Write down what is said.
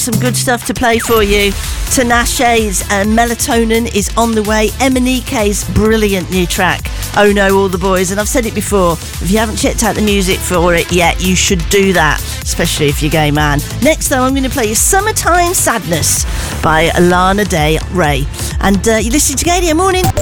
Some good stuff to play for you. Tinashe's Melatonin is on the way. Emanike's brilliant new track, Oh No, All the Boys. And I've said it before, if you haven't checked out the music for it yet, you should do that, especially if you're a gay man. Next, though, I'm going to play you Summertime Sadness by Lana Del Rey. And you're listening to Gaydar Morning.